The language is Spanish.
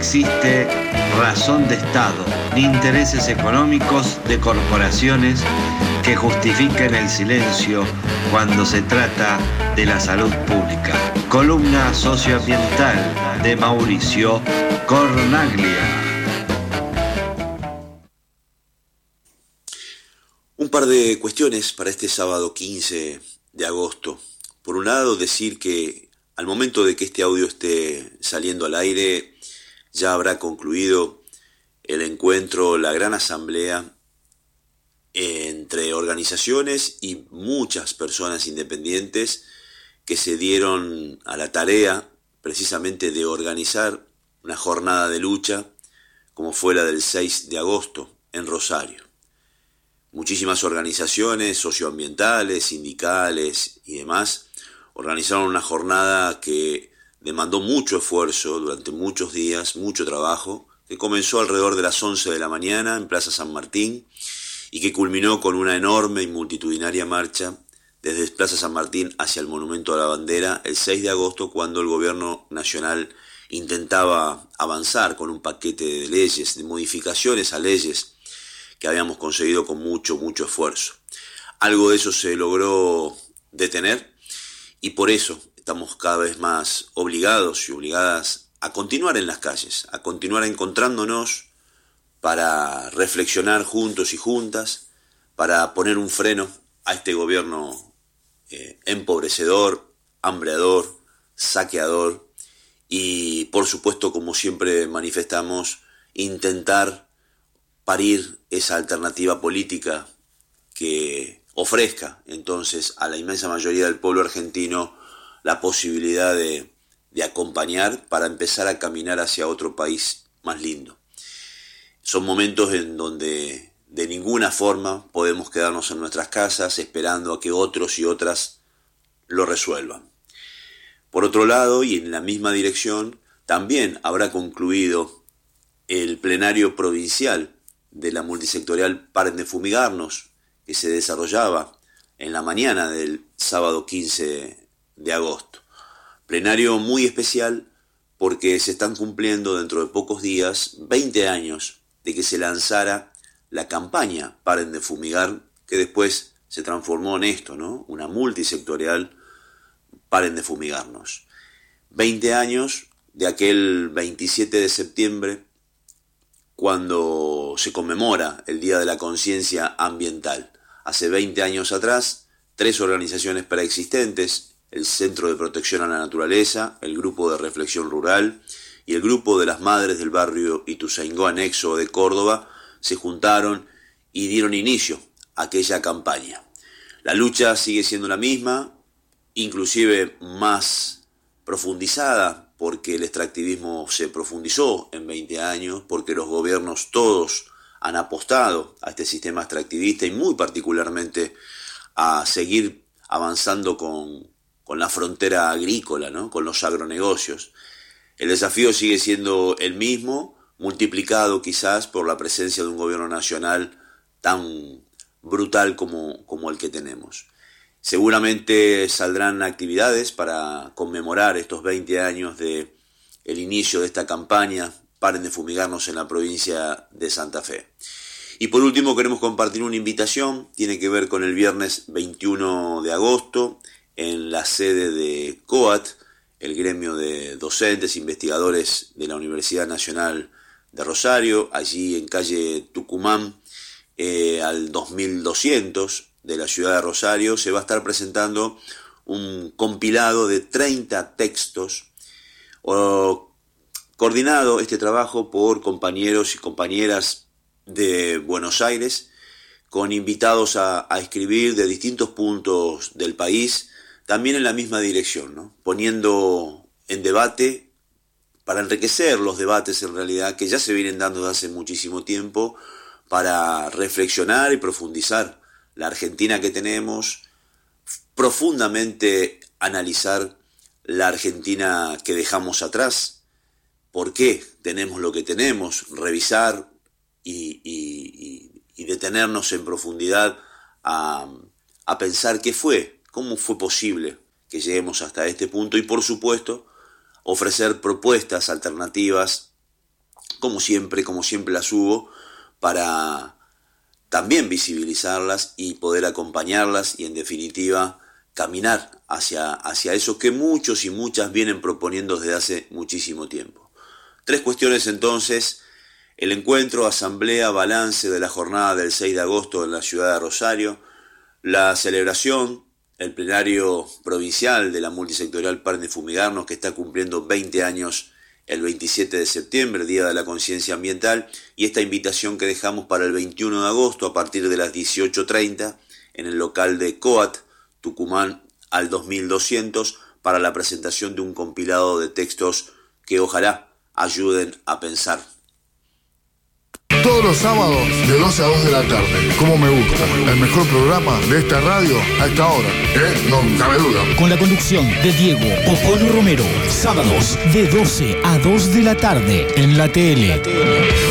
existe razón de Estado ni intereses económicos de corporaciones que justifiquen el silencio cuando se trata de la salud pública. Columna socioambiental de Mauricio Cornaglia. Un par de cuestiones para este sábado 15 de agosto. Por un lado, decir que al momento de que este audio esté saliendo al aire, ya habrá concluido el encuentro, la gran asamblea entre organizaciones y muchas personas independientes que se dieron a la tarea precisamente de organizar una jornada de lucha como fue la del 6 de agosto en Rosario. Muchísimas organizaciones socioambientales, sindicales y demás organizaron una jornada que demandó mucho esfuerzo durante muchos días, mucho trabajo, que comenzó alrededor de las 11 de la mañana en Plaza San Martín y que culminó con una enorme y multitudinaria marcha desde Plaza San Martín hacia el Monumento a la Bandera el 6 de agosto, cuando el gobierno nacional intentaba avanzar con un paquete de leyes, de modificaciones a leyes que habíamos conseguido con mucho esfuerzo. Algo de eso se logró detener y por eso estamos cada vez más obligados y obligadas a continuar en las calles, a continuar encontrándonos para reflexionar juntos y juntas, para poner un freno a este gobierno empobrecedor, hambreador, saqueador y, por supuesto, como siempre manifestamos, intentar parir esa alternativa política que ofrezca entonces a la inmensa mayoría del pueblo argentino la posibilidad de acompañar para empezar a caminar hacia otro país más lindo. Son momentos en donde de ninguna forma podemos quedarnos en nuestras casas esperando a que otros y otras lo resuelvan. Por otro lado, y en la misma dirección, también habrá concluido el plenario provincial de la multisectorial Paren de Fumigarnos, que se desarrollaba en la mañana del sábado 15 de agosto. Plenario muy especial porque se están cumpliendo dentro de pocos días 20 años de que se lanzara la campaña Paren de Fumigar, que después se transformó en esto, ¿no? Una multisectorial Paren de Fumigarnos. 20 años de aquel 27 de septiembre, cuando se conmemora el Día de la Conciencia Ambiental. Hace 20 años atrás, 3 organizaciones preexistentes, el Centro de Protección a la Naturaleza, el Grupo de Reflexión Rural y el Grupo de las Madres del Barrio Ituzaingó Anexo de Córdoba, se juntaron y dieron inicio a aquella campaña. La lucha sigue siendo la misma, inclusive más profundizada, porque el extractivismo se profundizó en 20 años, porque los gobiernos todos han apostado a este sistema extractivista y muy particularmente a seguir avanzando con la frontera agrícola, ¿no? Con los agronegocios. El desafío sigue siendo el mismo, multiplicado quizás por la presencia de un gobierno nacional tan brutal como el que tenemos. Seguramente saldrán actividades para conmemorar estos 20 años de el inicio de esta campaña Paren de Fumigarnos en la provincia de Santa Fe. Y por último queremos compartir una invitación, tiene que ver con el viernes 21 de agosto en la sede de COAT, el gremio de docentes, investigadores de la Universidad Nacional de Rosario, allí en calle Tucumán, al 2200 de la ciudad de Rosario, se va a estar presentando un compilado de 30 textos, coordinado este trabajo por compañeros y compañeras de Buenos Aires, con invitados a escribir de distintos puntos del país, también en la misma dirección, ¿no? Poniendo en debate, para enriquecer los debates en realidad que ya se vienen dando desde hace muchísimo tiempo, para reflexionar y profundizar la Argentina que tenemos, profundamente analizar la Argentina que dejamos atrás, por qué tenemos lo que tenemos, revisar y detenernos en profundidad a pensar qué fue, cómo fue posible que lleguemos hasta este punto y, por supuesto, ofrecer propuestas alternativas como siempre las hubo, para también visibilizarlas y poder acompañarlas y en definitiva caminar hacia eso que muchos y muchas vienen proponiendo desde hace muchísimo tiempo. 3 cuestiones entonces: el encuentro, asamblea, balance de la jornada del 6 de agosto en la ciudad de Rosario, la celebración, el plenario provincial de la multisectorial Paren Fumigarnos, que está cumpliendo 20 años el 27 de septiembre, Día de la Conciencia Ambiental, y esta invitación que dejamos para el 21 de agosto a partir de las 18:30 en el local de COAT, Tucumán al 2200, para la presentación de un compilado de textos que ojalá ayuden a pensar. Todos los sábados de 12 a 2 de la tarde. Como me gusta. El mejor programa de esta radio a esta hora. No cabe duda. Con la conducción de Diego Popolo Romero. Sábados de 12 a 2 de la tarde en la tele.